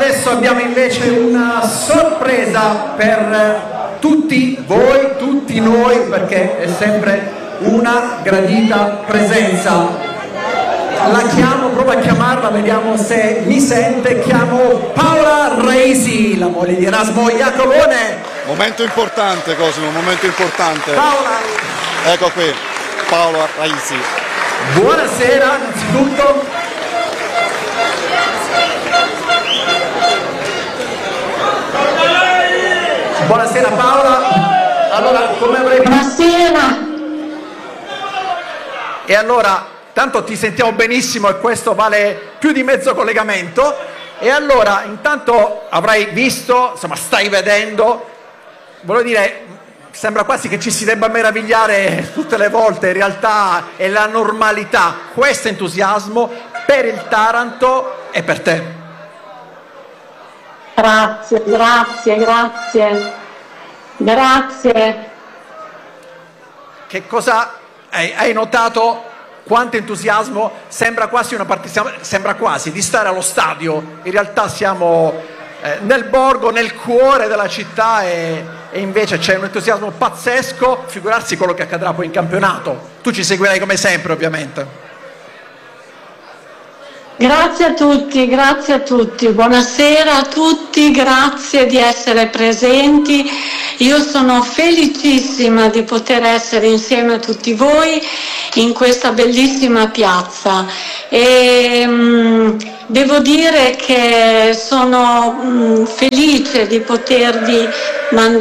adesso abbiamo invece una sorpresa per tutti voi, tutti noi, perché è sempre una gradita presenza. La chiamo, provo a chiamarla, vediamo se mi sente. Chiamo Paola Raisi, la moglie di Erasmo Iacovone. Momento importante, Cosimo, momento importante. Paola. Ecco qui, Paola Raisi. Buonasera, innanzitutto. Buonasera Paola. Allora, come avrei... Buonasera. E allora, tanto ti sentiamo benissimo e questo vale più di mezzo collegamento. E allora, intanto avrai visto, insomma, stai vedendo, voglio dire, sembra quasi che ci si debba meravigliare tutte le volte, in realtà è la normalità, questo entusiasmo per il Taranto e per te. Grazie, grazie, grazie. Grazie. Che cosa hai notato? Quanto entusiasmo? Sembra quasi sembra quasi di stare allo stadio. In realtà siamo nel borgo, nel cuore della città e invece c'è un entusiasmo pazzesco. Figurarsi quello che accadrà poi in campionato. Tu ci seguirai come sempre, ovviamente. Grazie a tutti, buonasera a tutti, grazie di essere presenti. Io sono felicissima di poter essere insieme a tutti voi in questa bellissima piazza e devo dire che sono felice di potervi mandare